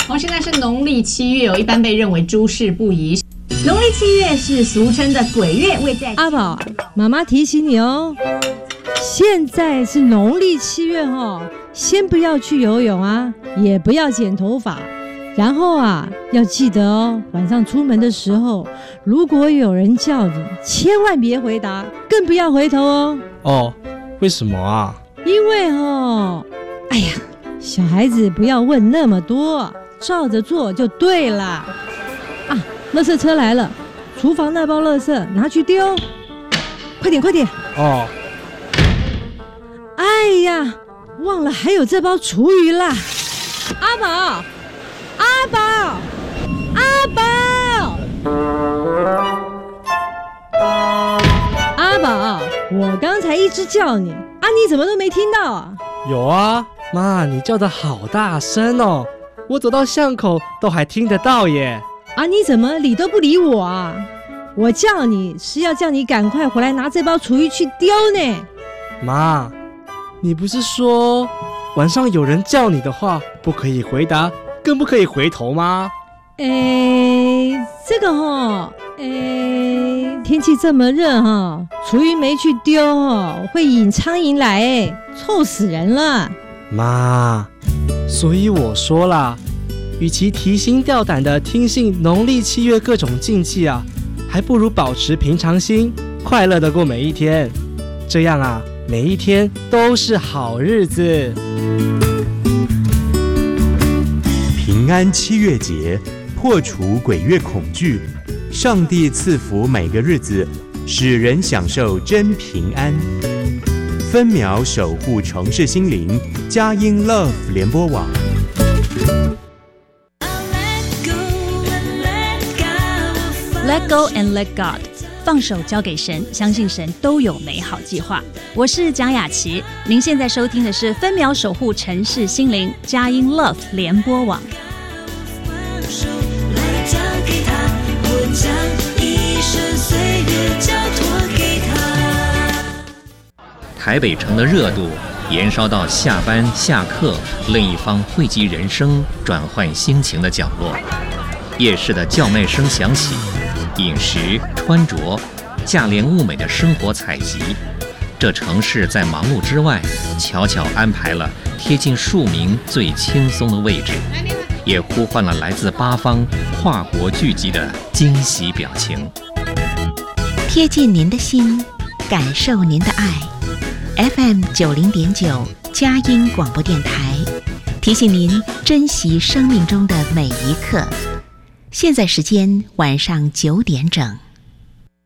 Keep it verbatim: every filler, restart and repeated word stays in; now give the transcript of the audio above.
哦，现在是农历七月哦，一般被认为诸事不宜。农历七月是俗称的鬼月，位在阿宝，妈妈提醒你哦，现在是农历七月哦，先不要去游泳啊，也不要剪头发，然后啊，要记得哦，晚上出门的时候，如果有人叫你，千万别回答，更不要回头哦。 哦，为什么啊？ 因为哦，哎呀，小孩子不要问那么多，照着做就对了。啊，垃圾车来了，厨房那包垃圾拿去丢，快点快点。 哦。 哎呀，忘了还有这包厨余啦！阿宝，阿宝，阿宝，阿宝，我刚才一直叫你啊，你怎么都没听到啊？ 有啊，妈，你叫得好大声哦，我走到巷口都还听得到耶。 啊，你怎么理都不理我啊？我叫你是要叫你赶快回来拿这包厨余去丢呢。 妈，你不是说晚上有人叫你的话不可以回答，更不可以回头吗？ 诶，这个齁，诶，天气这么热齁，厨余没去丢齁，会引苍蝇来，诶，臭死人了。 妈，所以我说啦，与其提心吊胆的听信农历七月各种禁忌啊，还不如保持平常心，快乐的过每一天。这样啊，每一天都是好日子。 平安七月节，破除鬼月恐惧，上帝赐福每个日子，使人享受真平安。分秒守护城市心灵，佳音 Love 联播网。 Let go and let God， 放手交给神，相信神都有美好计划。我是蒋雅琪，您现在收听的是分秒守护城市心灵佳音 Love 联播网。 台北城的热度延烧到下班下课另一方汇集人生转换心情的角落，夜市的叫卖声响起，饮食穿着价廉物美的生活采集，这城市在忙碌之外悄悄安排了贴近庶民最轻松的位置，也呼唤了来自八方跨国聚集的惊喜表情。 贴近您的心，感受您的爱。 F M 九零点九佳音广播电台提醒您珍惜生命中的每一刻。现在时间晚上九点整。